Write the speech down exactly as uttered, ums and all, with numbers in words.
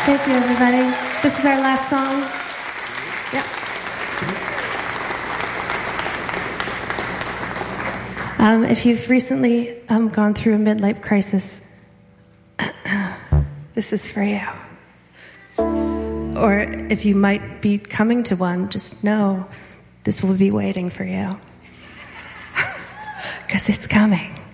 Thank you, everybody. This is our last song. Yeah. Um, if you've recently um, gone through a midlife crisis, this is for you. Or if you might be coming to one, just know this will be waiting for you. Because it's coming.